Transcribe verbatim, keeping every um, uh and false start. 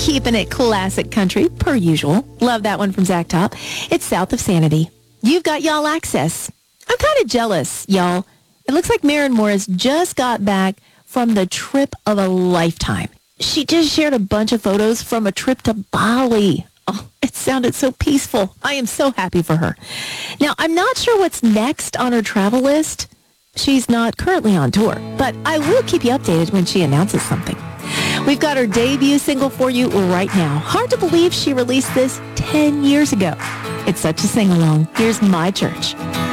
Keeping it classic country, per usual. Love that one from Zach Top. It's South of Sanity. You've got y'all access. I'm kind of jealous, y'all. It looks like Maren Morris just got back from the trip of a lifetime. She just shared a bunch of photos from a trip to Bali. Oh, it sounded so peaceful. I am so happy for her. Now, I'm not sure what's next on her travel list. She's not currently on tour, but I will keep you updated when she announces something. We've got her debut single for you right now. Hard to believe she released this ten years ago. It's such a sing-along. Here's My Church.